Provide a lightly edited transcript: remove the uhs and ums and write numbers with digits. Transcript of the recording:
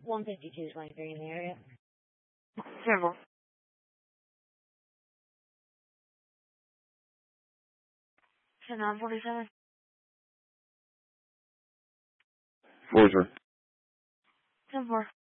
152 is 23 in the area. 10-4. 10-9-47. 4-3. 10-4.